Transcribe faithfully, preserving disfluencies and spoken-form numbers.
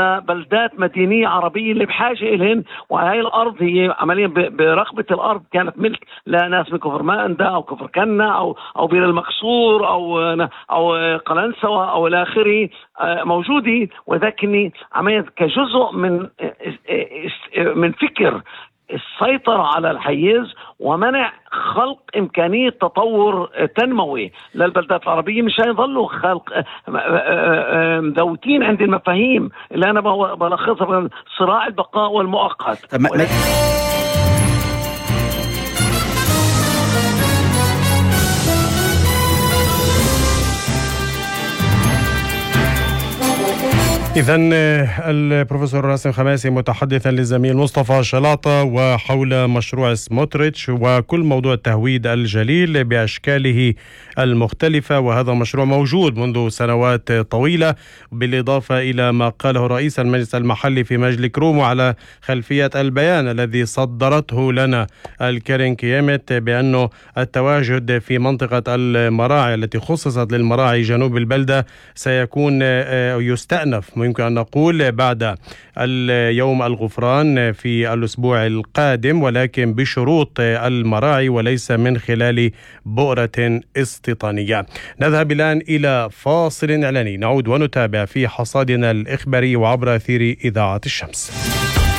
بلدات مدينية عربية اللي بحاجة إلهن، وهي الأرض هي عمليا برقبة الأرض كانت ملك لناس من كفر ماءندا أو كفر كنا أو أو بير المقصور أو أو قلنسوة أو إلى آخره موجودة، وذاكني عمليا كجزء من من فكر السيطرة على الحيز ومنع خلق إمكانية تطور تنموي للبلدات العربية، مش هيظلوا خلق مذوتين عند المفاهيم اللي أنا بلخصها صراع البقاء والمؤقت. إذن البروفيسور راسم خماسي متحدثا للزميل مصطفى شلاطة وحول مشروع سموتريتش وكل موضوع التهويد الجليل بأشكاله المختلفة، وهذا مشروع موجود منذ سنوات طويلة، بالإضافة إلى ما قاله رئيس المجلس المحلي في مجلس كرومو على خلفية البيان الذي صدرته لنا الكارين كيامت بأنه التواجد في منطقة المراعي التي خصصت للمراعي جنوب البلدة سيكون يستأنف يمكن أن نقول بعد اليوم الغفران في الأسبوع القادم، ولكن بشروط المراعي وليس من خلال بؤرة استيطانية. نذهب الآن إلى فاصل إعلاني، نعود ونتابع في حصادنا الإخباري وعبر أثير إذاعة الشمس.